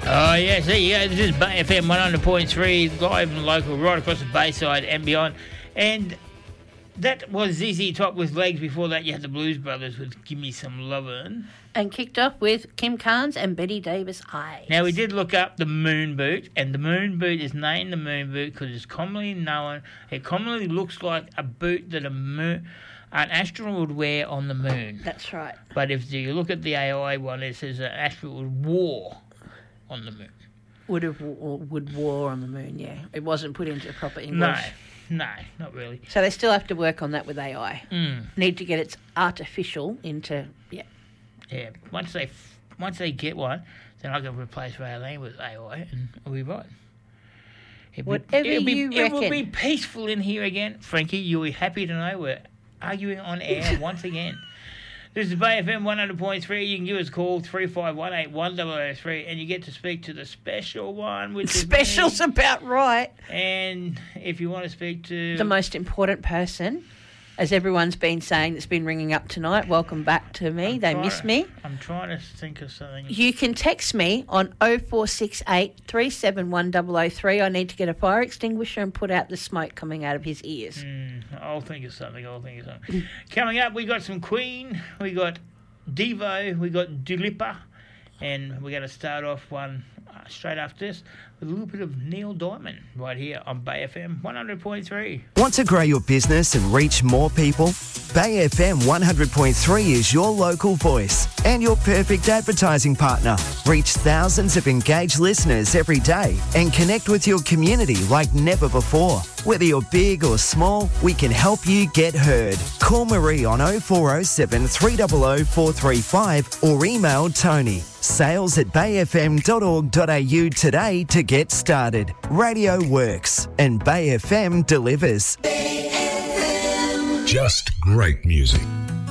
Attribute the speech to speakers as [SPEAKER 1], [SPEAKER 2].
[SPEAKER 1] Oh, yes, there you go. This is Bay FM 100.3, live and local, right across the Bayside and beyond. And that was ZZ Top with Legs. Before that, you had the Blues Brothers with Give Me Some Lovin'.
[SPEAKER 2] And kicked off with Kim Carnes and Betty Davis Eyes.
[SPEAKER 1] Now, we did look up the moon boot, and the moon boot is named the moon boot because it's commonly known, it commonly looks like a boot that an astronaut would wear on the moon.
[SPEAKER 2] That's right.
[SPEAKER 1] But if you look at the AI one, it says an astronaut wore on the moon.
[SPEAKER 2] Would war on the moon, yeah. It wasn't put into proper English.
[SPEAKER 1] No, not really.
[SPEAKER 2] So they still have to work on that with AI.
[SPEAKER 1] Mm.
[SPEAKER 2] Need to get its artificial into,
[SPEAKER 1] Yeah. Once they get one, then I can replace Raylene with AI and I'll be right. It will be peaceful in here again. Frankie, you'll be happy to know we're arguing on air once again. This is Bay FM 100.3. You can give us a call, 35181003, and you get to speak to the special one. Which
[SPEAKER 2] Special's about right.
[SPEAKER 1] And if you want to speak to
[SPEAKER 2] the most important person, as everyone's been saying that's been ringing up tonight, welcome back to me. They miss me.
[SPEAKER 1] I'm trying to think of something.
[SPEAKER 2] You can text me on 0468 371 003. I need to get a fire extinguisher and put out the smoke coming out of his ears.
[SPEAKER 1] I'll think of something. Coming up, we got some Queen, we got Devo, we got Dua Lipa, and we're going to start off one straight after this with a little bit of Neil Diamond right here on Bay FM 100.3.
[SPEAKER 3] Want to grow your business and reach more people? Bay FM 100.3 is your local voice and your perfect advertising partner. Reach thousands of engaged listeners every day and connect with your community like never before. Whether you're big or small, we can help you get heard. Call Marie on 0407 300 435 or email Tony. sales@bayfm.org.au today to get started. Radio works and Bay FM delivers.
[SPEAKER 4] Just great music.